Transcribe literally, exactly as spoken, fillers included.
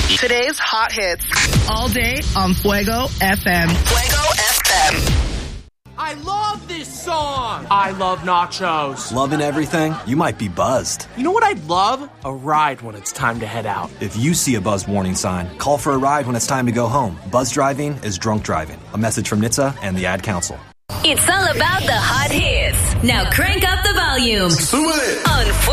Today's hot hits. All day on Fuego F M. Fuego F M. I love this song. I love nachos. Loving everything? You might be buzzed. You know what I'd love? A ride when it's time to head out. If you see a buzz warning sign, call for a ride when it's time to go home. Buzz driving is drunk driving. A message from N H T S A and the Ad Council. It's all about the hot hits. Now crank up the volume. Súbele. On